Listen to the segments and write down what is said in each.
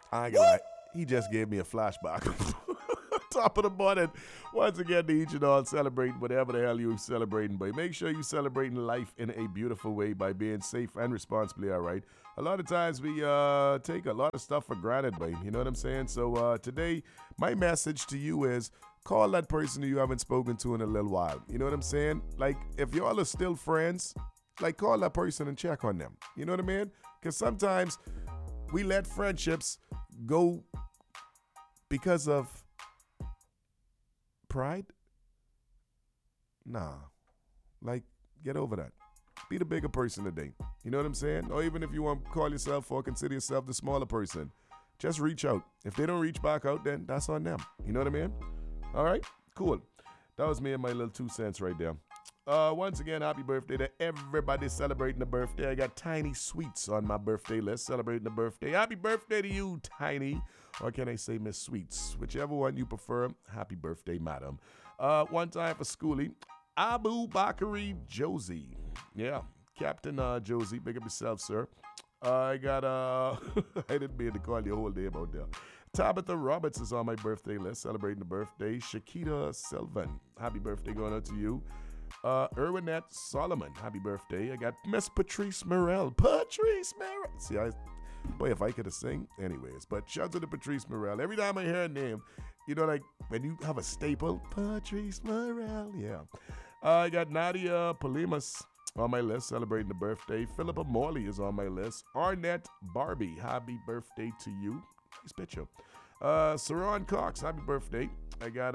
I ain't gonna lie. He just gave me a flashback. Top of the morning. Once again, to each and all celebrating whatever the hell you're celebrating. But make sure you're celebrating life in a beautiful way by being safe and responsibly, all right? A lot of times we take a lot of stuff for granted, babe. You know what I'm saying? So today, my message to you is call that person who you haven't spoken to in a little while. You know what I'm saying? Like, if y'all are still friends, like, call that person and check on them. You know what I mean? Because sometimes we let friendships go because of pride. Nah, like, get over that. Be the bigger person today. You know what I'm saying? Or even if you want to call yourself or consider yourself the smaller person, just reach out. If they don't reach back out, then that's on them. You know what I mean? All right, cool. That was me and my little 2 cents right there. Once again, happy birthday to everybody celebrating the birthday. I got Tiny Sweets on my birthday list celebrating the birthday. Happy birthday to you, Tiny. Or can I say Miss Sweets? Whichever one you prefer, happy birthday, madam. One time for Schoolie, Abu Bakari Josie. Yeah, Captain Josie, big up yourself, sir. I got, I didn't mean to call you a whole name out there. Tabitha Roberts is on my birthday list, celebrating the birthday. Shakita Sylvan, happy birthday going out to you. Erwinette Solomon, happy birthday. I got Miss Patrice Morel. Patrice Morel. See, boy, if I could have sing. Anyways, but shout out to the Patrice Morel. Every time I hear a name, you know, like when you have a staple, Patrice Morel. Yeah. I got Nadia Polimas on my list, celebrating the birthday. Philippa Morley is on my list. Arnett Barbie, happy birthday to you. Nice picture. Saron Cox, happy birthday. I got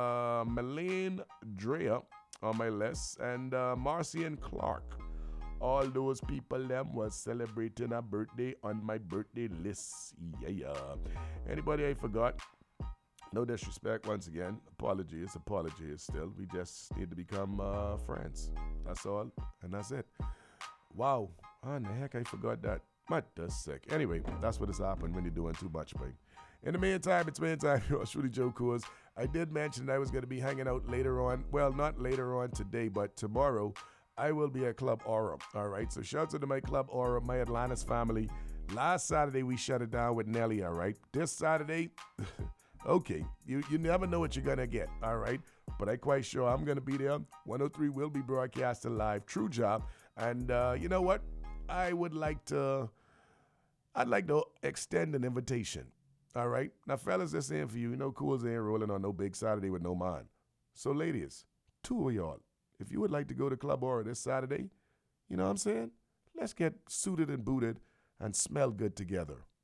Melaine Drea on my list, and Marcy and Clark. All those people them was celebrating a birthday on my birthday list. Yeah. Anybody I forgot? No disrespect once again. Apologies still. We just need to become friends. That's all, and that's it. Wow. How in the heck I forgot that? What the sick. Anyway, that's what has happened when you're doing too much, babe. In the meantime, yours truly, Joe Coors. I did mention that I was going to be hanging out later on. Well, not later on today, but tomorrow I will be at Club Aura. All right, so shout out to my Club Aura, my Atlantis family. Last Saturday, we shut it down with Nelly, all right? This Saturday, okay, you never know what you're going to get, all right? But I'm quite sure I'm going to be there. 103 will be broadcasting live. True job. And you know what? I'd like to extend an invitation. All right? Now, fellas, this ain't for you. You know, Cool's ain't rolling on no big Saturday with no mind. So, ladies, 2 of y'all, if you would like to go to Club Aura this Saturday, you know what I'm saying? Let's get suited and booted and smell good together.